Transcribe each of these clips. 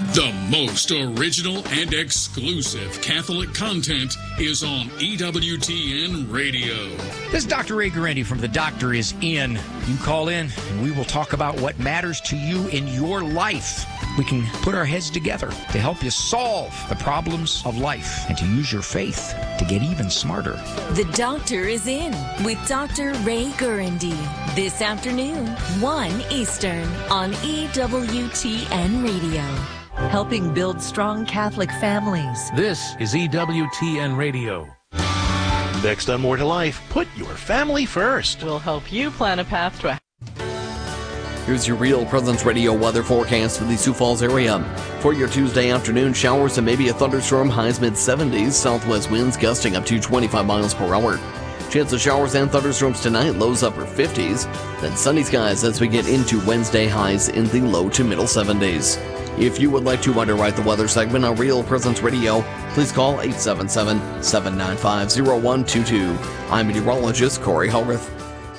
The most original and exclusive Catholic content is on EWTN Radio. This is Dr. Ray Guarendi from The Doctor Is In. You call in and we will talk about what matters to you in your life. We can put our heads together to help you solve the problems of life and to use your faith to get even smarter. The Doctor Is In with Dr. Ray Guarendi. This afternoon, 1 Eastern on EWTN Radio. Helping build strong Catholic families. This is EWTN Radio. Next on More to Life, put your family first. We'll help you plan a path to a... Here's your Real Presence Radio weather forecast for the Sioux Falls area. For your Tuesday afternoon, showers and maybe a thunderstorm, highs mid-70s, southwest winds gusting up to 25 miles per hour. Chance of showers and thunderstorms tonight, lows upper 50s. Then sunny skies as we get into Wednesday, highs in the low to middle 70s. If you would like to underwrite the weather segment on Real Presence Radio, please call 877-795-0122. I'm meteorologist Corey Hogarth.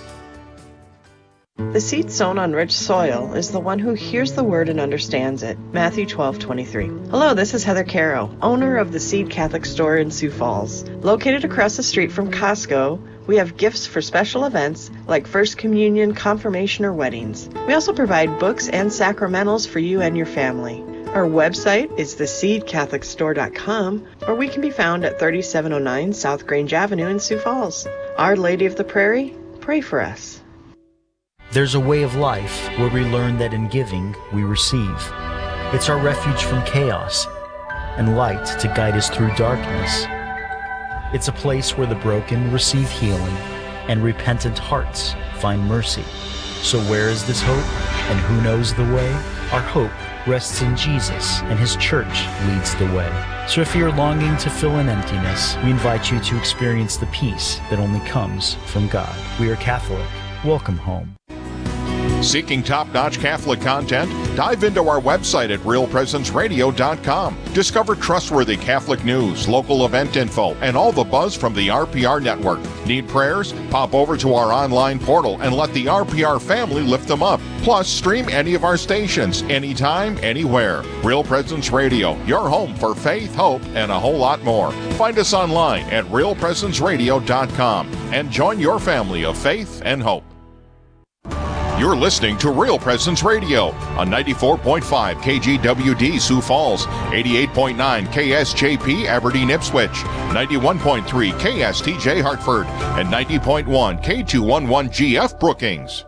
The seed sown on rich soil is the one who hears the word and understands it. Matthew 12:23. Hello, this is Heather Caro, owner of the Seed Catholic Store in Sioux Falls. Located across the street from Costco, we have gifts for special events like First Communion, confirmation, or weddings. We also provide books and sacramentals for you and your family. Our website is theseedcatholicstore.com, or we can be found at 3709 South Grange Avenue in Sioux Falls. Our Lady of the Prairie, pray for us. There's a way of life where we learn that in giving, we receive. It's our refuge from chaos and light to guide us through darkness. It's a place where the broken receive healing and repentant hearts find mercy. So where is this hope and who knows the way? Our hope rests in Jesus, and His church leads the way. So if you're longing to fill an emptiness, we invite you to experience the peace that only comes from God. We are Catholic. Welcome home. Seeking top-notch Catholic content? Dive into our website at realpresenceradio.com. Discover trustworthy Catholic news, local event info, and all the buzz from the RPR network. Need prayers? Pop over to our online portal and let the RPR family lift them up. Plus, stream any of our stations, anytime, anywhere. Real Presence Radio, your home for faith, hope, and a whole lot more. Find us online at realpresenceradio.com and join your family of faith and hope. You're listening to Real Presence Radio on 94.5 KGWD Sioux Falls, 88.9 KSJP Aberdeen Ipswich, 91.3 KSTJ Hartford, and 90.1 K211GF Brookings.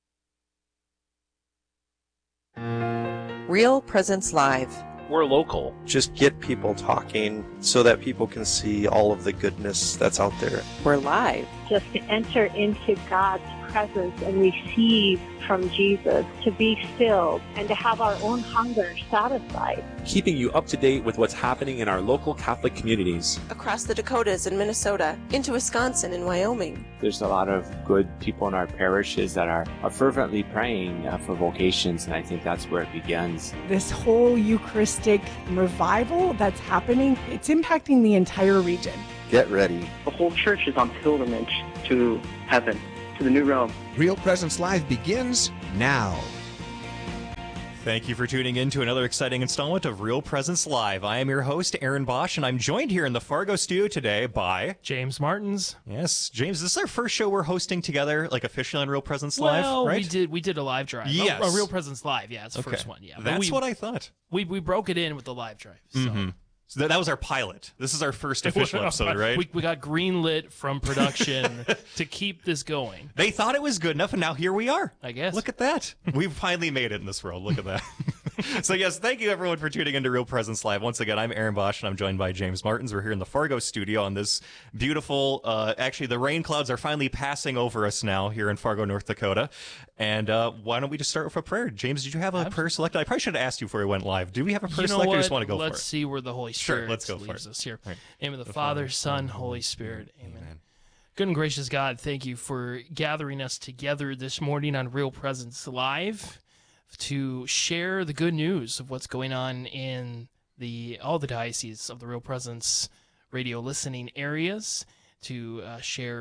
Real Presence Live. We're local. Just get people talking so that people can see all of the goodness that's out there. We're live. Just to enter into God's presence and receive from Jesus, to be filled and to have our own hunger satisfied. Keeping you up to date with what's happening in our local Catholic communities. Across the Dakotas and Minnesota, into Wisconsin and Wyoming. There's a lot of good people in our parishes that are fervently praying for vocations, and I think that's where it begins. This whole Eucharistic revival that's happening, it's impacting the entire region. Get ready. The whole church is on pilgrimage to heaven, to the new realm. Real Presence Live begins now. Thank you for tuning in to another exciting installment of Real Presence Live. I am your host, Aaron Bosch, and I'm joined here in the Fargo studio today by... James Martins. Yes, James, this is our first show we're hosting together, like officially on Real Presence Live, right? we did a live drive. Yes. A Real Presence Live, yeah, it's the first one, yeah. That's what I thought. We broke it in with the live drive, so... Mm-hmm. So that was our pilot. This is our first official episode, right? We got greenlit from production to keep this going. They thought it was good enough, and now here we are. I guess. Look at that. We've finally made it in this world. Look at that. So, yes, thank you, everyone, for tuning into Real Presence Live. Once again, I'm Aaron Bosch, and I'm joined by James Martins. We're here in the Fargo studio on this beautiful, actually, the rain clouds are finally passing over us now here in Fargo, North Dakota. And why don't we just start with a prayer? James, did you have a prayer selected? I probably should have asked you before we went live. Do we have a prayer selected, or just want to go for it? Let's see where the Holy Spirit let's go for leads it. us here. Right. Name of the Father, Son, Holy Spirit. Amen. Good and gracious God, thank you for gathering us together this morning on Real Presence Live to share the good news of what's going on in all the dioceses of the Real Presence radio listening areas, to share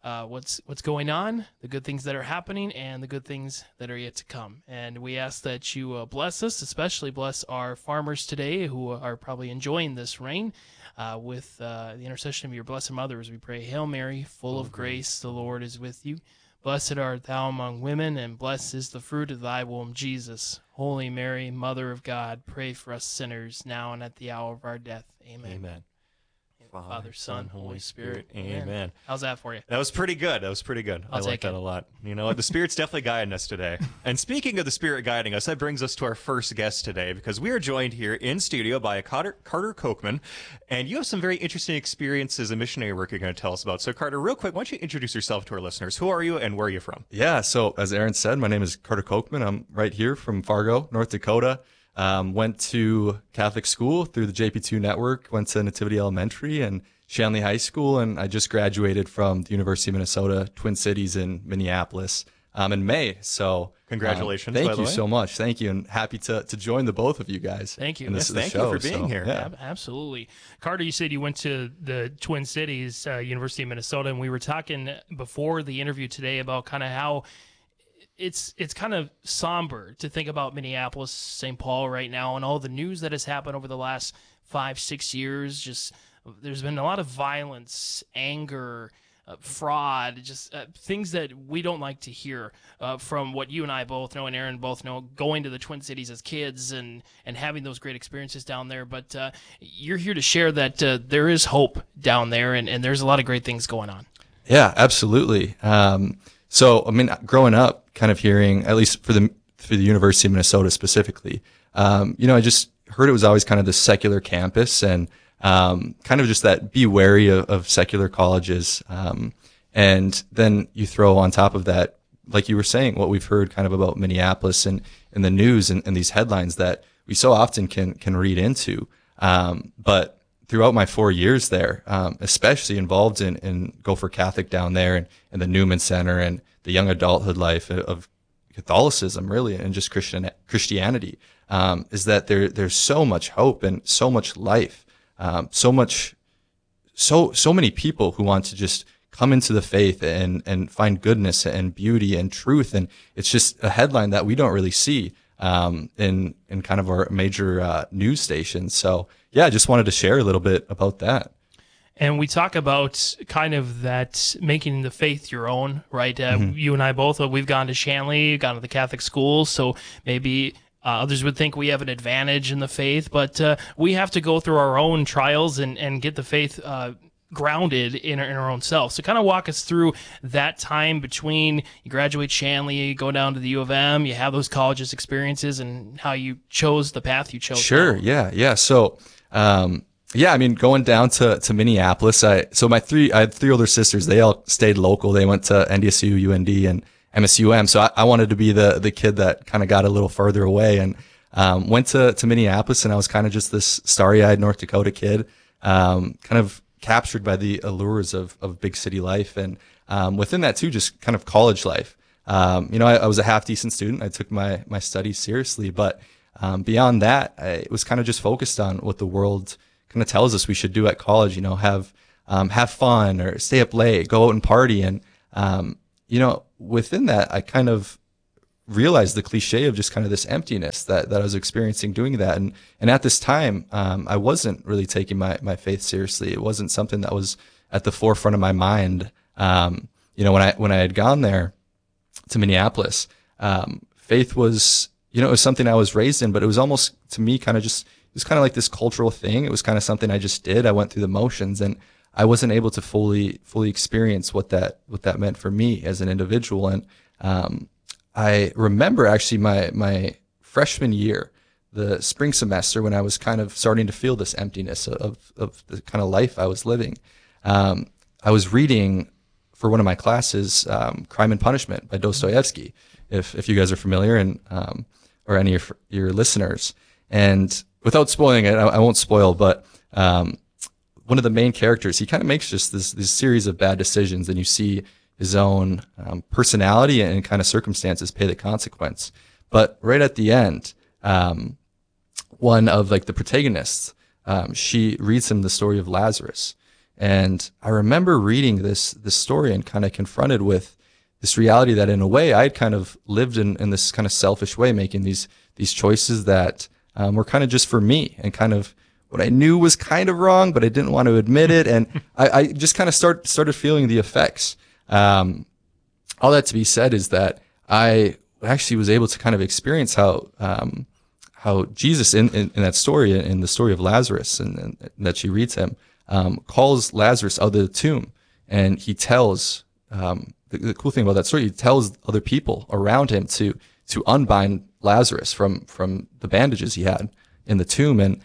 what's going on, the good things that are happening, and the good things that are yet to come. And we ask that you bless us, especially bless our farmers today who are probably enjoying this rain. With the intercession of your Blessed Mother, as we pray, Hail Mary, full of grace, the Lord is with you. Blessed art thou among women, and blessed is the fruit of thy womb, Jesus. Holy Mary, Mother of God, pray for us sinners, now and at the hour of our death. Amen. Amen. Father, Son, Holy Spirit. Amen. How's that for you? That was pretty good. I like that a lot. You know what? The Spirit's definitely guiding us today. And speaking of the Spirit guiding us, that brings us to our first guest today, because we are joined here in studio by Carter Kochman, and you have some very interesting experiences in missionary work you're going to tell us about. So, Carter, real quick, why don't you introduce yourself to our listeners? Who are you and where are you from? Yeah, so as Aaron said, my name is Carter Kochman. I'm right here from Fargo, North Dakota. Went to Catholic school through the JP2 network, went to Nativity Elementary and Shanley High School, and I just graduated from the University of Minnesota, Twin Cities in Minneapolis in May. So congratulations. Thank you so much. Thank you, and happy to join the both of you guys. Thank you. Thank you for being here. Yeah. Absolutely. Carter, you said you went to the Twin Cities, University of Minnesota, and we were talking before the interview today about kind of how it's kind of somber to think about Minneapolis, St. Paul right now, and all the news that has happened over the last 5-6 years. Just there's been a lot of violence, anger, fraud, just things that we don't like to hear from what you and I both know and Aaron both know, going to the Twin Cities as kids and having those great experiences down there. But you're here to share that there is hope down there, and there's a lot of great things going on. Yeah, absolutely. So, I mean, growing up, kind of hearing, at least for the University of Minnesota specifically, I just heard it was always kind of this secular campus, and kind of just that be wary of secular colleges. And then you throw on top of that, like you were saying, what we've heard kind of about Minneapolis and in the news and these headlines that we so often can read into. But throughout my 4 years there, especially involved in Gopher Catholic down there and the Newman Center and the young adulthood life of Catholicism, really, and just Christianity, is that there's so much hope and so much life, so many people who want to just come into the faith and find goodness and beauty and truth. And it's just a headline that we don't really see in kind of our major news stations. So yeah, I just wanted to share a little bit about that. And we talk about kind of that making the faith your own, right? You and I both, we've gone to Shanley, gone to the Catholic schools, so maybe others would think we have an advantage in the faith, but we have to go through our own trials and get the faith grounded in our own self. So kind of walk us through that time between you graduate Shanley, you go down to the U of M, you have those colleges experiences, and how you chose the path you chose. Sure, yeah. So, I mean, going down to Minneapolis, I had 3 older sisters. They all stayed local. They went to NDSU, UND, and MSUM. So I wanted to be the kid that kind of got a little further away, and went to Minneapolis, and I was kind of just this starry-eyed North Dakota kid, kind of captured by the allures of big city life. And within that too, just kind of college life. I was a half decent student. I took my studies seriously, but beyond that, I was kind of just focused on what the world kind of tells us we should do at college, have fun or stay up late, go out and party. And, within that, I kind of realized the cliche of just kind of this emptiness that I was experiencing doing that. And at this time, I wasn't really taking my faith seriously. It wasn't something that was at the forefront of my mind. When I had gone there to Minneapolis, faith was, it was something I was raised in, but it was almost, to me, kind of just, it was kind of like this cultural thing. It was kind of something I just did. I went through the motions, and I wasn't able to fully experience what that meant for me as an individual. And I remember actually my freshman year, the spring semester, when I was kind of starting to feel this emptiness of the kind of life I was living. I was reading for one of my classes, Crime and Punishment by Dostoevsky, if you guys are familiar, and or any of your listeners. And without spoiling it, I won't spoil, but one of the main characters, he kind of makes just this series of bad decisions, and you see his own personality and kind of circumstances pay the consequence. But right at the end, one of like the protagonists, she reads him the story of Lazarus, And I remember reading this story and kind of confronted with this reality that in a way I had kind of lived in this kind of selfish way, making these choices that were kind of just for me, and kind of what I knew was kind of wrong, but I didn't want to admit it. And I just kind of started feeling the effects. All that to be said is that I actually was able to kind of experience how Jesus in that story, in the story of Lazarus, and that she reads him, calls Lazarus out of the tomb, and he tells, the cool thing about that story, he tells other people around him to unbind Lazarus from the bandages he had in the tomb. And,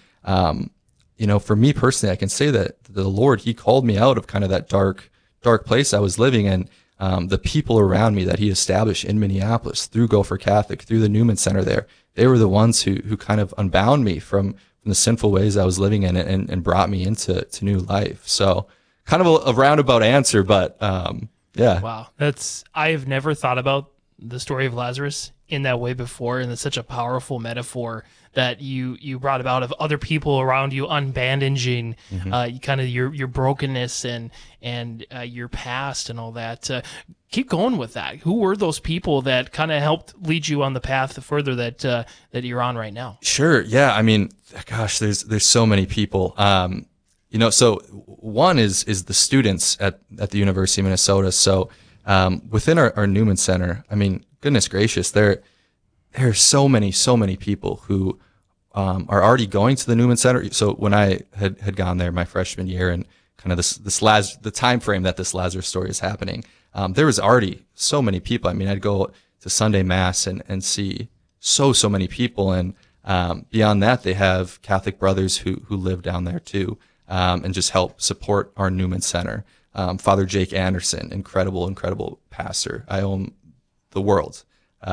for me personally, I can say that the Lord, he called me out of kind of that dark place I was living in. The people around me that he established in Minneapolis through Gopher Catholic, through the Newman Center there, they were the ones who kind of unbound me from the sinful ways I was living in, and brought me into new life. So kind of a roundabout answer, but yeah. Wow. I have never thought about the story of Lazarus in that way before, and it's such a powerful metaphor that you brought about, of other people around you unbandaging kind of your brokenness and your past and all that. Keep going with that. Who were those people that kind of helped lead you on the path further that you're on right now? Sure. Yeah. I mean, gosh, there's so many people. So one is the students at the University of Minnesota. So within our Newman Center, I mean, goodness gracious, there are so many people who are already going to the Newman Center. So when I had gone there my freshman year, and kind of the time frame that this Lazarus story is happening, there was already so many people. I mean, I'd go to Sunday Mass and see so many people. And beyond that, they have Catholic brothers who live down there too, and just help support our Newman Center. Father Jake Anderson, incredible pastor. I owe him the world.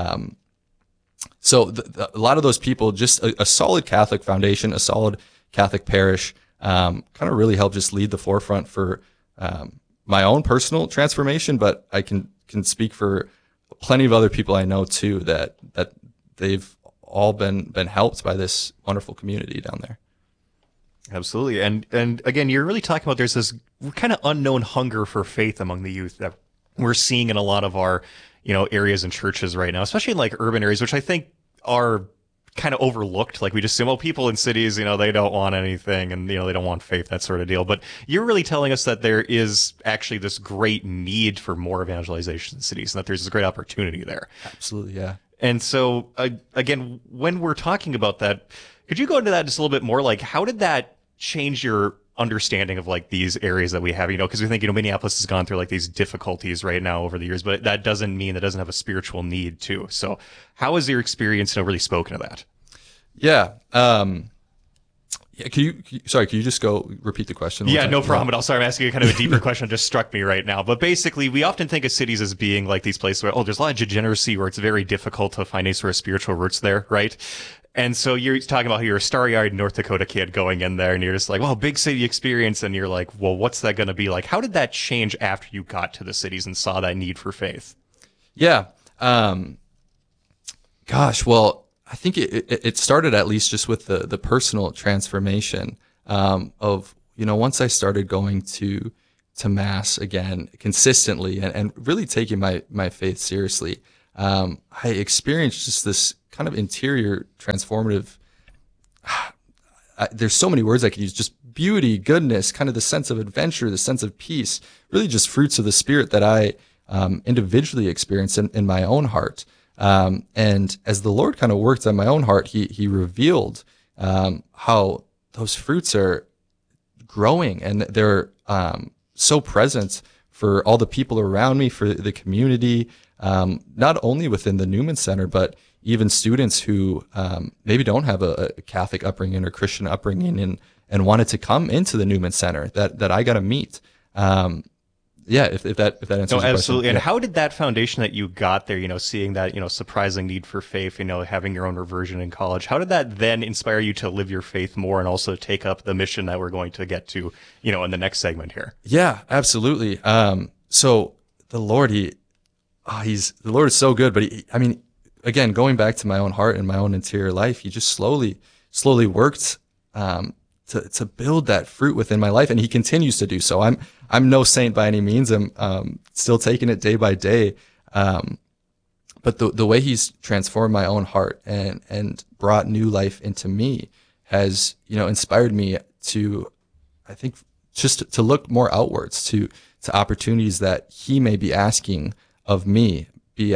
So a lot of those people, just a solid Catholic foundation, a solid Catholic parish, kind of really helped just lead the forefront for my own personal transformation. But I can speak for plenty of other people I know too, that they've all been helped by this wonderful community down there. Absolutely. And again, you're really talking about there's this kind of unknown hunger for faith among the youth that we're seeing in a lot of our, areas and churches right now, especially in like urban areas, which I think are kind of overlooked. Like we just assume, people in cities, they don't want anything, and, they don't want faith, that sort of deal. But you're really telling us that there is actually this great need for more evangelization in cities, and that there's this great opportunity there. Absolutely. Yeah. And so again, when we're talking about that, could you go into that just a little bit more? Like, how did that change your understanding of like these areas that we have, because we think, Minneapolis has gone through like these difficulties right now over the years, but that doesn't mean that doesn't have a spiritual need too. So how has your experience really spoken to that? Yeah. Can you just go repeat the question? Yeah, no problem. But I'm sorry, I'm asking you kind of a deeper question that just struck me right now. But basically, we often think of cities as being like these places where, there's a lot of degeneracy, where it's very difficult to find any sort of spiritual roots there, right? And so you're talking about how you're a starry-eyed North Dakota kid going in there, and you're just like, well, big city experience. And you're like, well, what's that going to be like? How did that change after you got to the cities and saw that need for faith? Yeah. Well, I think it started at least just with the personal transformation of, once I started going to Mass again consistently and really taking my faith seriously, I experienced just this kind of interior transformative, there's so many words I could use, just beauty, goodness, kind of the sense of adventure, the sense of peace, really just fruits of the Spirit that I individually experienced in my own heart. And as the Lord kind of worked on my own heart, he revealed how those fruits are growing, and they're so present for all the people around me, for the community, not only within the Newman Center, but even students who maybe don't have a Catholic upbringing or Christian upbringing and wanted to come into the Newman Center that I got to meet. If that answers your question. Absolutely. And how did that foundation that you got there, seeing that, surprising need for faith, having your own reversion in college, how did that then inspire you to live your faith more and also take up the mission that we're going to get to, in the next segment here? Yeah, absolutely. So the Lord, the Lord is so good, but again, going back to my own heart and my own interior life, he just slowly worked to build that fruit within my life, and he continues to do so. I'm no saint by any means. I'm still taking it day by day. But the way he's transformed my own heart and brought new life into me has, inspired me to, I think, just to look more outwards to opportunities that he may be asking of me,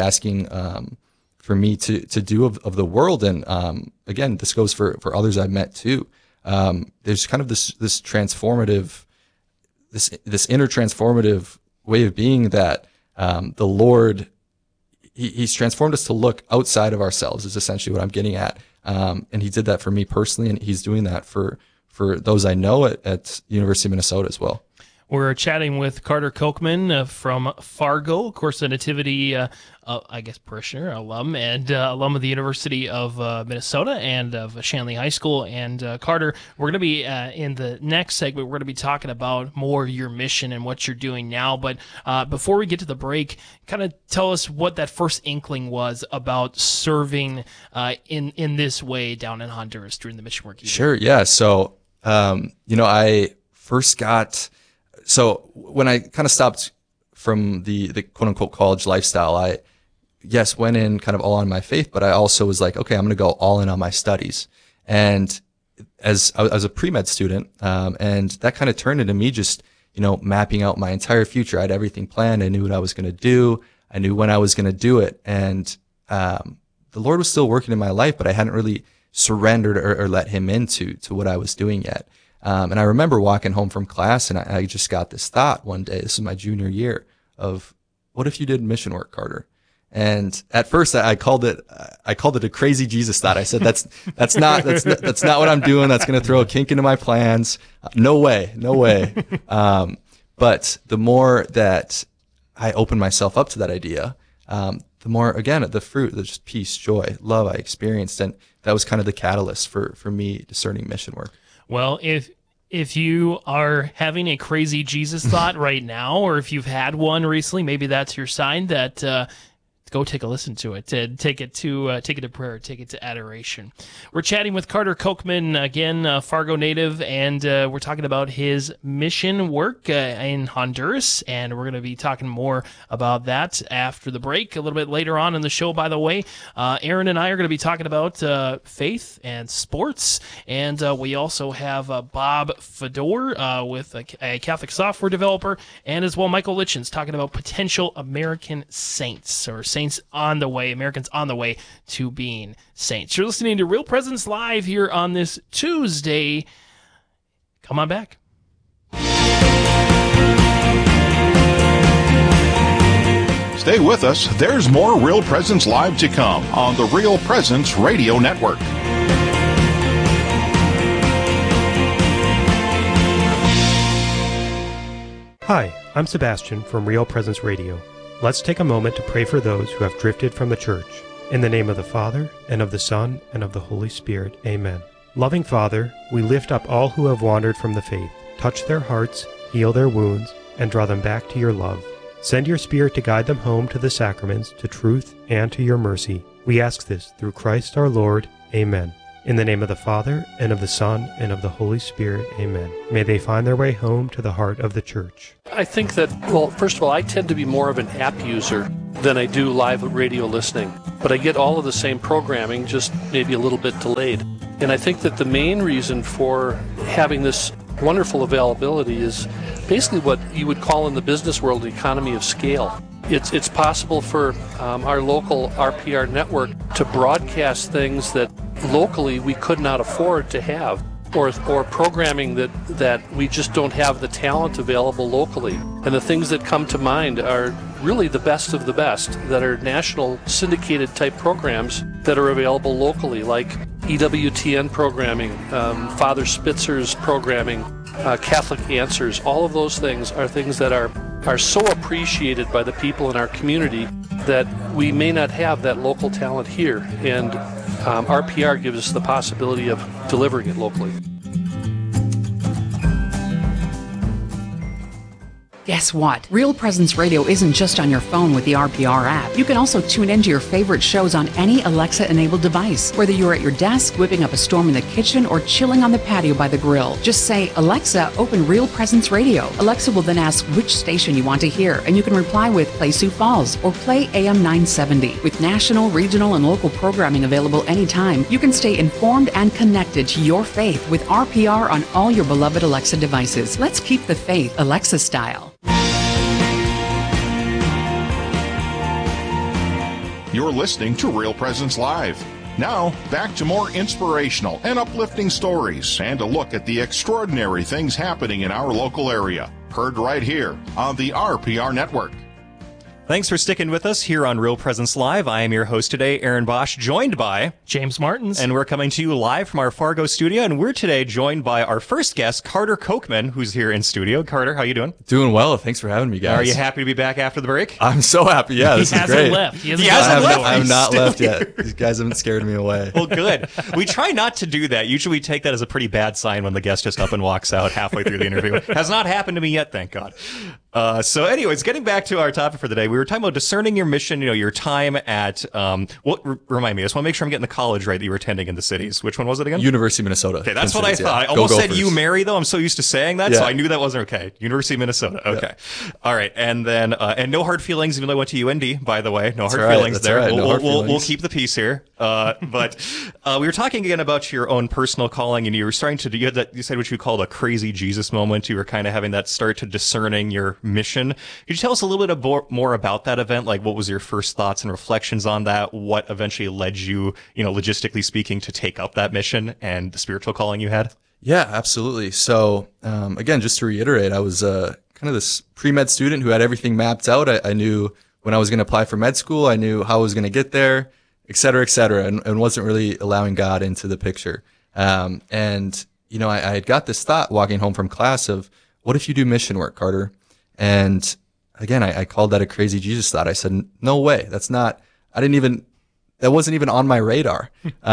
for me to do of the world. And again, this goes for others I've met too. There's kind of this transformative, this inner transformative way of being that the Lord, he's transformed us to look outside of ourselves is essentially what I'm getting at. And he did that for me personally, and he's doing that for those I know at University of Minnesota as well. We're chatting with Carter Kochman from Fargo, of course, a Nativity, parishioner, alum, and alum of the University of Minnesota and of Shanley High School. And Carter, we're going to be in the next segment, we're going to be talking about more your mission and what you're doing now. But before we get to the break, kind of tell us what that first inkling was about serving in this way down in Honduras during the mission work. Sure, yeah. So, I first got... So when I kind of stopped from the quote unquote college lifestyle, I went in kind of all on my faith, but I also was like, okay, I'm going to go all in on my studies. And as I was a pre-med student, and that kind of turned into me just, mapping out my entire future. I had everything planned. I knew what I was going to do. I knew when I was going to do it. And the Lord was still working in my life, but I hadn't really surrendered or let him into what I was doing yet. And I remember walking home from class, and I just got this thought one day. This is my junior year of, what if you did mission work, Carter? And at first I called it a crazy Jesus thought. I said, that's not what I'm doing. That's going to throw a kink into my plans. No way. But the more that I opened myself up to that idea, the more, again, the fruit, the just peace, joy, love I experienced. And that was kind of the catalyst for me discerning mission work. Well, if you are having a crazy Jesus thought right now, or if you've had one recently, maybe that's your sign that go take a listen to it. Take it to prayer. Take it to adoration. We're chatting with Carter Kochman, again, Fargo native, and we're talking about his mission work in Honduras, and we're going to be talking more about that after the break. A little bit later on in the show, by the way, Aaron and I are going to be talking about faith and sports, and we also have Bob Fedor with a Catholic software developer, and as well Michael Litchens talking about potential American saints, or saints on the way, Americans on the way to being saints. You're listening to Real Presence Live here on this Tuesday. Come on back. Stay with us. There's more Real Presence Live to come on the Real Presence Radio Network. Hi, I'm Sebastian from Real Presence Radio. Let's take a moment to pray for those who have drifted from the church. In the name of the Father, and of the Son, and of the Holy Spirit. Amen. Loving Father, we lift up all who have wandered from the faith. Touch their hearts, heal their wounds, and draw them back to your love. Send your Spirit to guide them home to the sacraments, to truth, and to your mercy. We ask this through Christ our Lord. Amen. In the name of the Father, and of the Son, and of the Holy Spirit. Amen. May they find their way home to the heart of the church. I think that, first of all, I tend to be more of an app user than I do live radio listening. But I get all of the same programming, just maybe a little bit delayed. And I think that the main reason for having this wonderful availability is basically what you would call in the business world the economy of scale. It's possible for our local RPR network to broadcast things that locally we could not afford to have, or programming that we just don't have the talent available locally. And the things that come to mind are really the best of the best, that are national syndicated type programs that are available locally, like EWTN programming, Father Spitzer's programming, Catholic Answers. All of those things are things that are so appreciated by the people in our community that we may not have that local talent here, and RPR gives us the possibility of delivering it locally. Guess what? Real Presence Radio isn't just on your phone with the RPR app. You can also tune into your favorite shows on any Alexa-enabled device, whether you're at your desk, whipping up a storm in the kitchen, or chilling on the patio by the grill. Just say, Alexa, open Real Presence Radio. Alexa will then ask which station you want to hear, and you can reply with Play Sioux Falls or Play AM 970. With national, regional, and local programming available anytime, you can stay informed and connected to your faith with RPR on all your beloved Alexa devices. Let's keep the faith Alexa style. You're listening to Real Presence Live. Now, back to more inspirational and uplifting stories and a look at the extraordinary things happening in our local area. Heard right here on the RPR Network. Thanks for sticking with us here on Real Presence Live. I am your host today, Aaron Bosch, joined by James Martins. And we're coming to you live from our Fargo studio, and we're today joined by our first guest, Carter Kochman, who's here in studio. Carter, how you doing? Doing well. Thanks for having me, guys. Are you happy to be back after the break? I'm so happy. Yeah, this is great. Left. He hasn't left. I have not left yet. These guys haven't scared me away. Well, good. We try not to do that. Usually we take that as a pretty bad sign when the guest just up and walks out halfway through the interview. Has not happened to me yet, thank God. So anyways, getting back to our topic for the day, we were talking about discerning your mission, your time at, remind me, I just want to make sure I'm getting the college right that you were attending in the cities. Which one was it again? University of Minnesota. Okay, that's what I thought. I almost said UMary, though. I'm so used to saying that, so I knew that wasn't okay. University of Minnesota. Okay. Yeah. All right. And then, and no hard feelings, even though I went to UND, by the way. No hard feelings there. Right. We'll keep the peace here. But we were talking again about your own personal calling, and you were starting to, you said what you called a crazy Jesus moment. You were kind of having that start to discerning your mission. Could you tell us a little bit more about that event? Like, what was your first thoughts and reflections on that? What eventually led you, logistically speaking, to take up that mission and the spiritual calling you had? Yeah, absolutely. So, again, just to reiterate, I was kind of this pre-med student who had everything mapped out. I knew when I was going to apply for med school. I knew how I was going to get there, et cetera, and wasn't really allowing God into the picture. I had got this thought walking home from class of, what if you do mission work, Carter? And again, I called that a crazy Jesus thought. I said, no way. That wasn't even on my radar.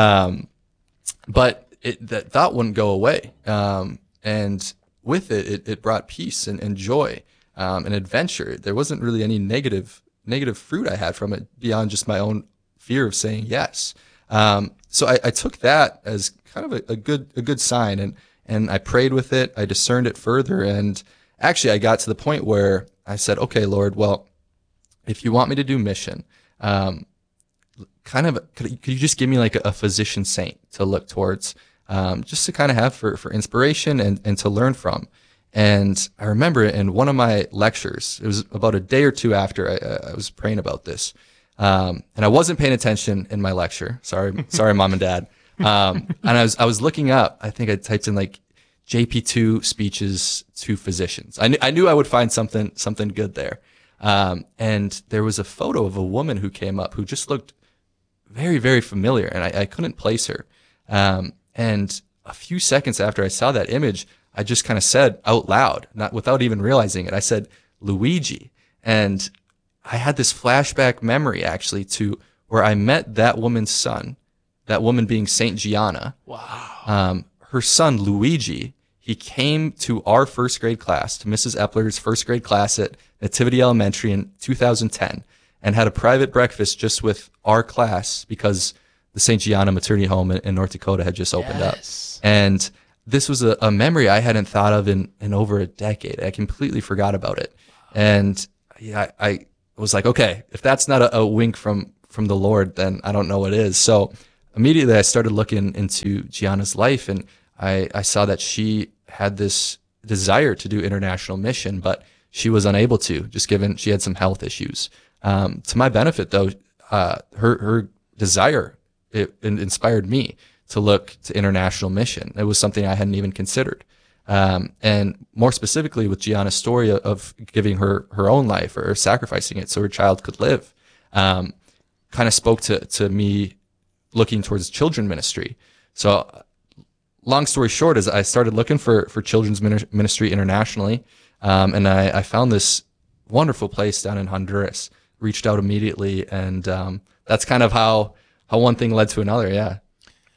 But that thought wouldn't go away. And with it brought peace and joy, and adventure. There wasn't really any negative fruit I had from it beyond just my own fear of saying yes. So I took that as kind of a good sign, and I prayed with it. I discerned it further, and actually I got to the point where I said, okay, Lord, well, if you want me to do mission, could you just give me like a physician saint to look towards, just to kind of have for inspiration and to learn from. And I remember in one of my lectures, it was about a day or two after I was praying about this. And I wasn't paying attention in my lecture. Sorry, mom and dad. And I was looking up, I think I typed in like JP2 speeches to physicians. I knew I would find something good there. And there was a photo of a woman who came up who just looked very, very familiar, and I couldn't place her. And a few seconds after I saw that image, I just kind of said out loud, not without even realizing it, I said, Luigi. And I had this flashback memory actually to where I met that woman's son, that woman being Saint Gianna. Wow. Her son, Luigi, he came to our first grade class, to Mrs. Epler's first grade class at Nativity Elementary in 2010, and had a private breakfast just with our class because the St. Gianna Maternity Home in North Dakota had just opened up. And this was a memory I hadn't thought of in over a decade. I completely forgot about it. And yeah, I was like, okay, if that's not a wink from the Lord, then I don't know what is. So immediately I started looking into Gianna's life, and I saw that she had this desire to do international mission, but she was unable to, just given she had some health issues. To my benefit, though, her desire, it inspired me to look to international mission. It was something I hadn't even considered. And more specifically with Gianna's story of giving her own life or sacrificing it so her child could live, kind of spoke to me looking towards children ministry. So long story short is I started looking for children's ministry internationally. And I found this wonderful place down in Honduras, reached out immediately. And that's kind of how one thing led to another. Yeah.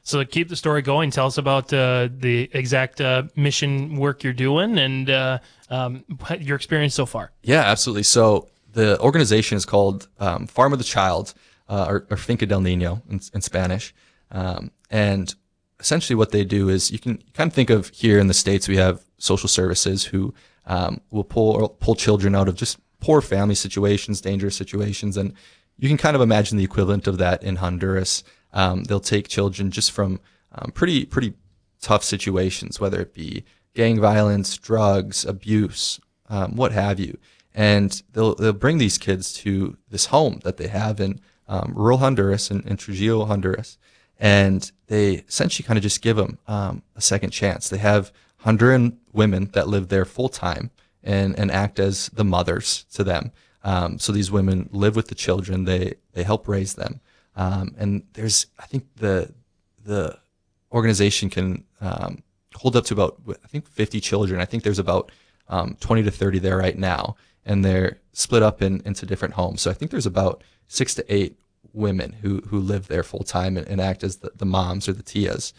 So keep the story going. Tell us about the exact mission work you're doing and your experience so far. Yeah, absolutely. So the organization is called Farm of the Child, or Finca del Niño in Spanish. And essentially what they do is, you can kind of think of here in the States, we have social services who will pull children out of just poor family situations, dangerous situations. And you can kind of imagine the equivalent of that in Honduras. They'll take children just from pretty tough situations, whether it be gang violence, drugs, abuse, what have you. And they'll bring these kids to this home that they have in rural Honduras, in Trujillo, Honduras. And they essentially kind of just give them a second chance. They have Honduran women that live there full time and act as the mothers to them. So these women live with the children. They help raise them. And there's, I think the organization can hold up to about, I think, 50 children. I think there's about 20 to 30 there right now, and they're split up into different homes. So I think there's about 6 to 8 women who live there full time and act as the moms or the tias.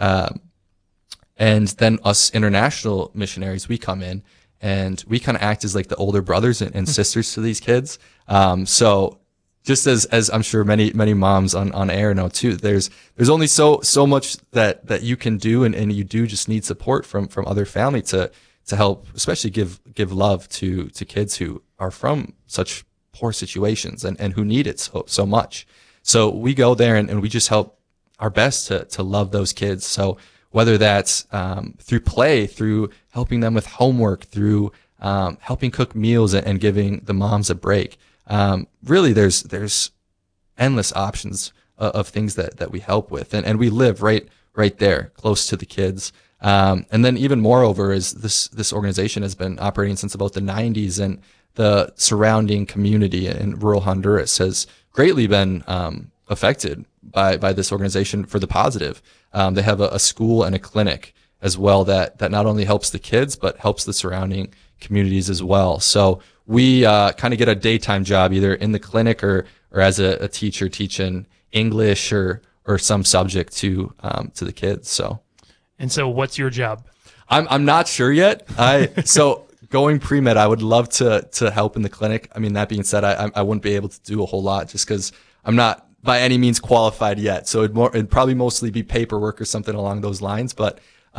And then us international missionaries, we come in and we kind of act as like the older brothers and sisters to these kids. So just as I'm sure many moms on air know too, there's only so much that you can do, and you do just need support from other family to help, especially give love to kids who are from such poor situations and who need it so much. So we go there and we just help our best to love those kids. So whether that's through play, through helping them with homework, through helping cook meals and giving the moms a break. Really, there's endless options of things that we help with, and we live right there, close to the kids. And then even moreover is this organization has been operating since about the 90s, and the surrounding community in rural Honduras has greatly been affected by this organization for the positive. They have a school and a clinic as well that not only helps the kids but helps the surrounding communities as well. So we kind of get a daytime job either in the clinic or as a teacher teaching English or some subject to the kids. So what's your job? I'm not sure yet. So going pre-med, I would love to help in the clinic. I mean, that being said, I wouldn't be able to do a whole lot just because I'm not by any means qualified yet. So it'd probably mostly be paperwork or something along those lines. But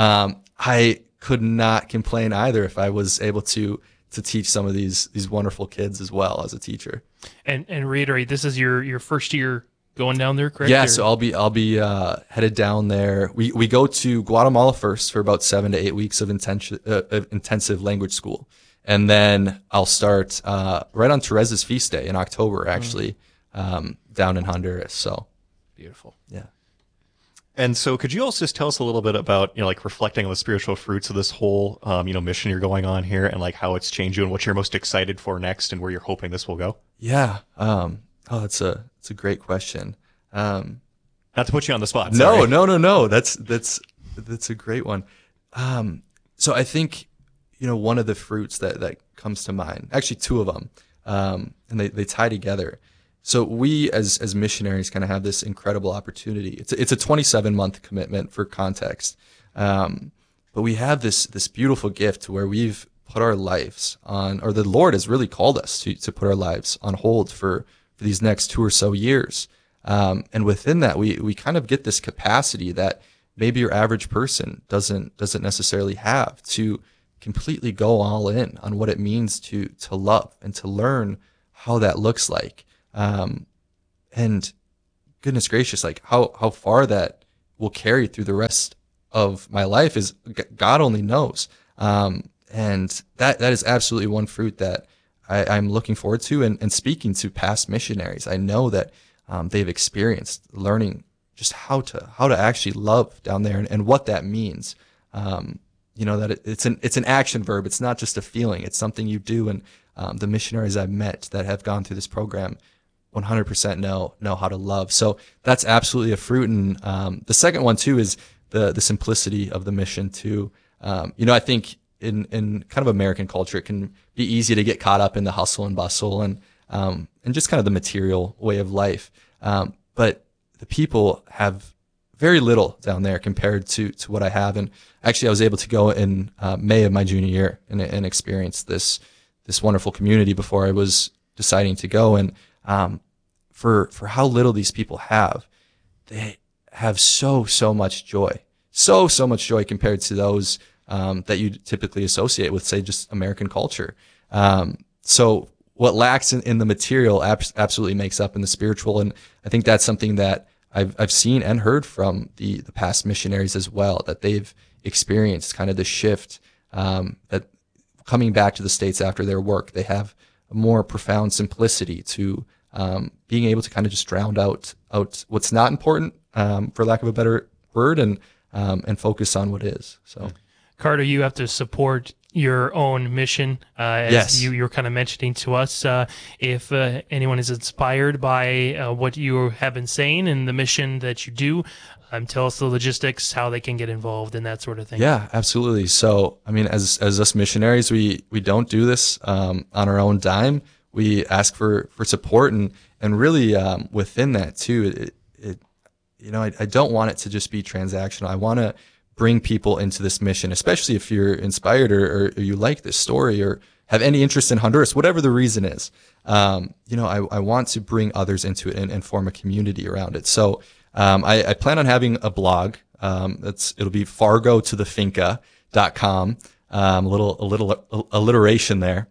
I could not complain either if I was able to teach some of these wonderful kids as well as a teacher. And reiterate, this is your first year going down there, correct? Yeah, so I'll be headed down there. We go to Guatemala first for about 7 to 8 weeks of intensive language school, and then I'll start right on Teresa's feast day in October, actually, down in Honduras. So beautiful. Yeah. And so could you also just tell us a little bit about, like reflecting on the spiritual fruits of this whole, mission you're going on here, and like how it's changed you and what you're most excited for next and where you're hoping this will go? Yeah. That's a great question. Not to put you on the spot. Sorry. No. That's a great one. So I think, one of the fruits that comes to mind, actually two of them, and they tie together. So we as missionaries kind of have this incredible opportunity. It's a 27-month commitment for context. But we have this beautiful gift where we've put our lives on, or the Lord has really called us to put our lives on hold for these next 2 or so years. And within that, we kind of get this capacity that maybe your average person doesn't necessarily have, to completely go all in on what it means to love and to learn how that looks like. And goodness gracious, like how far that will carry through the rest of my life is God only knows. And that is absolutely one fruit that I'm looking forward to, and speaking to past missionaries. I know that they've experienced learning just how to actually love down there and what that means. That it's an action verb. It's not just a feeling. It's something you do. And the missionaries I've met that have gone through this program 100% know how to love. So that's absolutely a fruit. And the second one too is the simplicity of the mission too. I think in kind of American culture, it can be easy to get caught up in the hustle and bustle and just kind of the material way of life. But the people have very little down there compared to what I have. And actually, I was able to go in May of my junior year and experience this wonderful community before I was deciding to go. And for how little these people have, they have so much joy, so much joy compared to those that you typically associate with, say, just American culture. So what lacks in the material absolutely makes up in the spiritual, and I think that's something that I've seen and heard from the past missionaries as well, that they've experienced kind of the shift, that coming back to the States after their work, they have a more profound simplicity to being able to kind of just drown out what's not important, for lack of a better word, and focus on what is. So, Carter, you have to support your own mission, as yes. you were kind of mentioning to us. If anyone is inspired by what you have been saying and the mission that you do, tell us the logistics, how they can get involved and that sort of thing. Yeah, absolutely. So, I mean, as us missionaries, we don't do this on our own dime. We ask for support, and really within that too, I don't want it to just be transactional. I want to bring people into this mission, especially if you're inspired or you like this story or have any interest in Honduras, whatever the reason is. I want to bring others into it and form a community around it. So I plan on having a blog. It'll be fargotothefinca.com. A little alliteration there.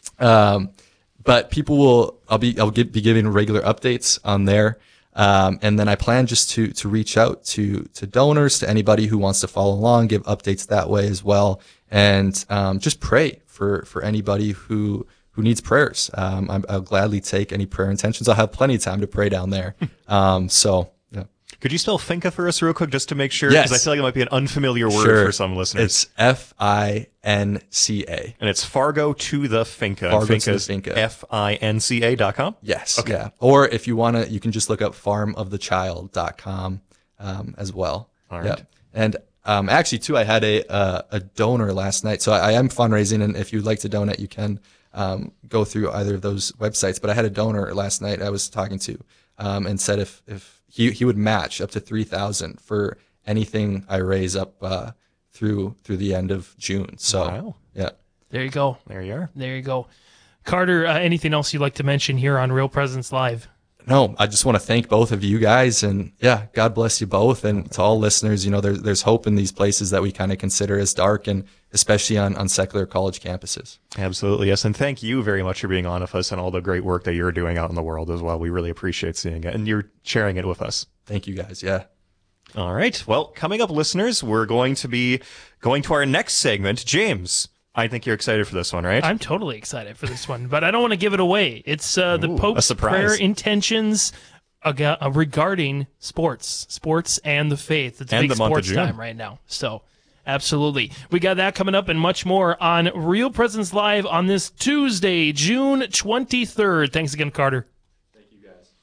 But I'll be giving regular updates on there. And then I plan just to reach out to donors, to anybody who wants to follow along, give updates that way as well. And just pray for anybody who needs prayers. I'll gladly take any prayer intentions. I'll have plenty of time to pray down there. So, yeah. Could you spell Finca for us real quick just to make sure? Yes. Because I feel like it might be an unfamiliar word for some listeners. It's Finca. And it's Fargo to the Finca. Fargo to the Finca. Finca.com? Yes. Okay. Yeah. Or if you want to, you can just look up farmofthechild.com as well. All right. Yeah. And actually, too, I had a donor last night. So I am fundraising, and if you'd like to donate, you can go through either of those websites. But I had a donor last night I was talking to and said if he would match up to $3,000 for anything I raise up through the end of June. So, wow. Yeah. There you go. There you are. There you go. Carter, anything else you'd like to mention here on Real Presence Live? No, I just want to thank both of you guys, and yeah, God bless you both. And to all listeners, there's hope in these places that we kind of consider as dark, and especially on secular college campuses. Absolutely, yes. And thank you very much for being on with us and all the great work that you're doing out in the world as well. We really appreciate seeing it, and you're sharing it with us. Thank you guys. Yeah. All right. Well, coming up, listeners, we're going to be going to our next segment. James, I think you're excited for this one, right? I'm totally excited for this one, but I don't want to give it away. It's the Pope's prayer intentions regarding sports and the faith. It's and big the month sports of June. time right now. So, absolutely. We got that coming up and much more on Real Presence Live on this Tuesday, June 23rd. Thanks again, Carter. Thank you,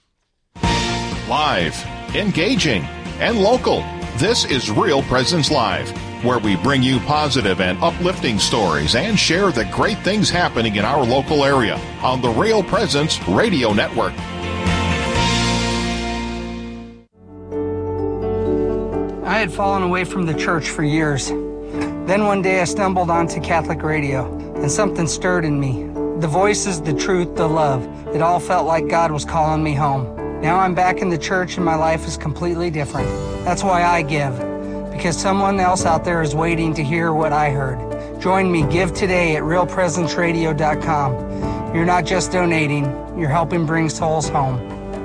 guys. Live, engaging, and local. This is Real Presence Live, where we bring you positive and uplifting stories and share the great things happening in our local area on the Real Presence Radio Network. I had fallen away from the church for years. Then one day I stumbled onto Catholic radio, and something stirred in me. The voices, the truth, the love. It all felt like God was calling me home. Now I'm back in the church and my life is completely different. That's why I give, because someone else out there is waiting to hear what I heard. Join me, give today at realpresenceradio.com. You're not just donating, you're helping bring souls home.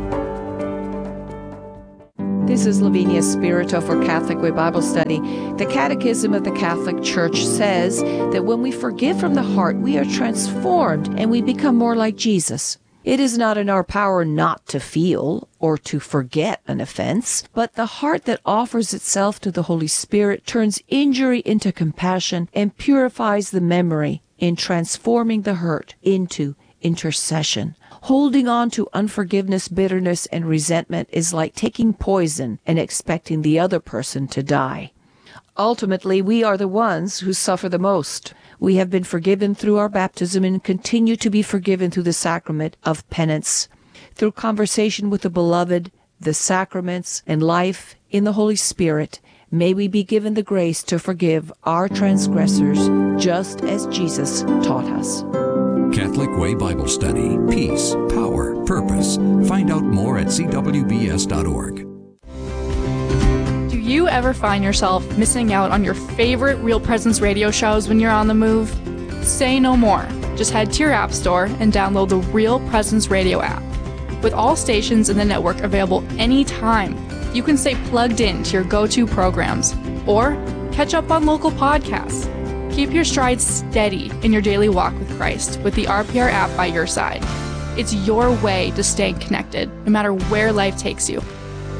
This is Lavinia Spirito for Catholic Way Bible Study. The Catechism of the Catholic Church says that when we forgive from the heart, we are transformed and we become more like Jesus. It is not in our power not to feel or to forget an offense, but the heart that offers itself to the Holy Spirit turns injury into compassion and purifies the memory in transforming the hurt into intercession. Holding on to unforgiveness, bitterness, and resentment is like taking poison and expecting the other person to die. Ultimately, we are the ones who suffer the most. We have been forgiven through our baptism and continue to be forgiven through the sacrament of penance. Through conversation with the beloved the sacraments, and life in the Holy Spirit, may we be given the grace to forgive our transgressors, just as Jesus taught us. Catholic Way Bible Study. Peace, power, purpose. Find out more at cwbs.org. Do you ever find yourself missing out on your favorite Real Presence radio shows when you're on the move? Say no more. Just head to your app store and download the Real Presence radio app. With all stations in the network available anytime, you can stay plugged in to your go-to programs or catch up on local podcasts. Keep your stride steady in your daily walk with Christ with the RPR app by your side. It's your way to stay connected, no matter where life takes you.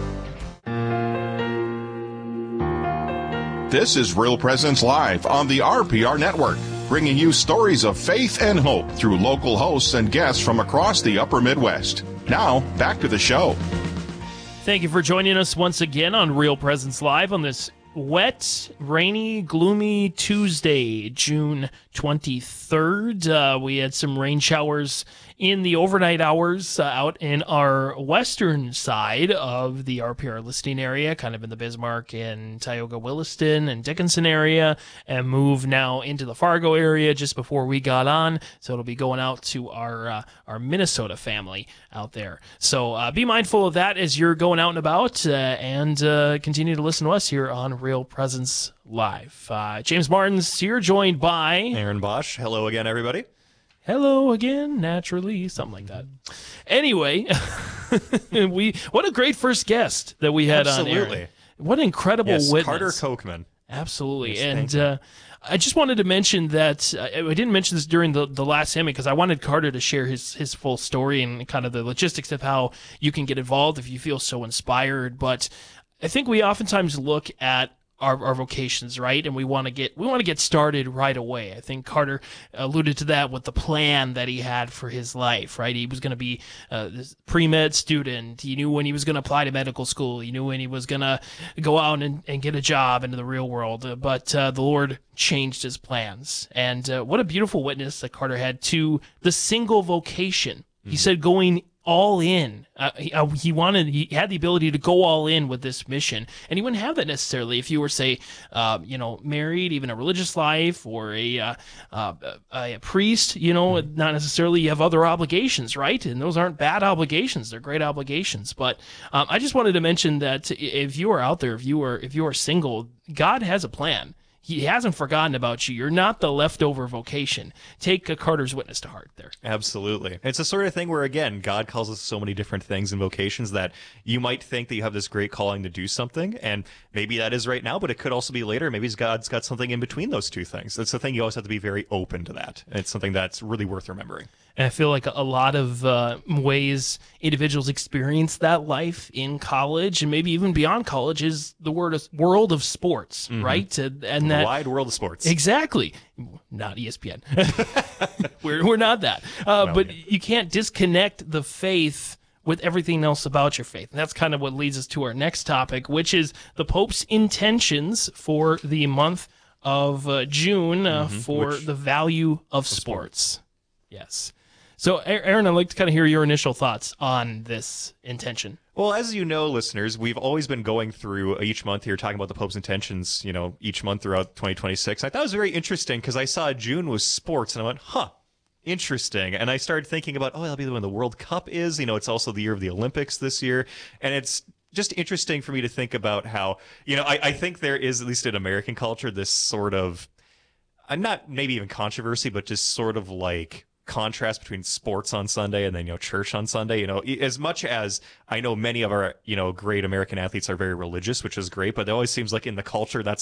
This is Real Presence Live on the RPR Network, bringing you stories of faith and hope through local hosts and guests from across the upper Midwest. Now, back to the show. Thank you for joining us once again on Real Presence Live on this wet, rainy, gloomy Tuesday, June 23rd. We had some rain showers in the overnight hours out in our western side of the RPR listing area, kind of in the Bismarck and Tioga Williston and Dickinson area, and move now into the Fargo area just before we got on. So it'll be going out to our Minnesota family out there. So be mindful of that as you're going out and about, and continue to listen to us here on Real Presence Live. James Martins here, joined by Aaron Bosch. Hello again, everybody. Hello again, naturally, something like that. Anyway, what a great first guest that we had on air. What an incredible witness. Carter Kochman. Absolutely. Yes, and I just wanted to mention that I didn't mention this during the last segment because I wanted Carter to share his full story and kind of the logistics of how you can get involved if you feel so inspired. But I think we oftentimes look at our vocations, right? And we want to get started right away. I think Carter alluded to that with the plan that he had for his life, right? He was going to be this pre-med student. He knew when he was going to apply to medical school. He knew when he was going to go out and get a job into the real world. But the Lord changed his plans. And what a beautiful witness that Carter had to the single vocation. He said going all in. He had the ability to go all in with this mission, and he wouldn't have that necessarily if you were, say, married, even a religious life, or a priest. Not necessarily. You have other obligations, right? And those aren't bad obligations; they're great obligations. But I just wanted to mention that if you are out there, if you are single, God has a plan. He hasn't forgotten about you. You're not the leftover vocation. Take Carter's witness to heart there. Absolutely. It's the sort of thing where, again, God calls us so many different things and vocations that you might think that you have this great calling to do something, and maybe that is right now, but it could also be later. Maybe God's got something in between those two things. That's the thing. You always have to be very open to that. And it's something that's really worth remembering. And I feel like a lot of ways individuals experience that life in college and maybe even beyond college is the world of sports, right? And that wide world of sports. Exactly. Not ESPN. we're not that. But you can't disconnect the faith with everything else about your faith. And that's kind of what leads us to our next topic, which is the Pope's intentions for the month of June for the value of sports. Yes. So, Aaron, I'd like to kind of hear your initial thoughts on this intention. Well, as you know, listeners, we've always been going through each month here talking about the Pope's intentions, each month throughout 2026. I thought it was very interesting because I saw June was sports, and I went, interesting. And I started thinking about, that'll be when the World Cup is. It's also the year of the Olympics this year. And it's just interesting for me to think about how, I think there is, at least in American culture, this sort of, not maybe even controversy, but just sort of like contrast between sports on Sunday and then church on Sunday. As much as I know many of our great American athletes are very religious, which is great, but it always seems like in the culture that's